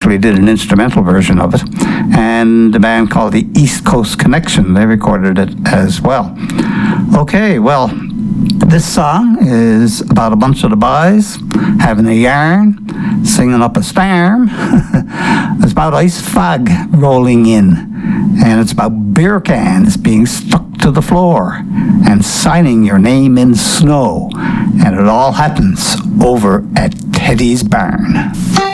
actually did an instrumental version of it, and a band called the East Coast Connection, they recorded it as well. Okay, well, this song is about a bunch of the boys having a yarn, singing up a storm. It's about ice fog rolling in, and it's about beer cans being stuck to the floor and signing your name in snow. And it all happens over at Teddy's Barn.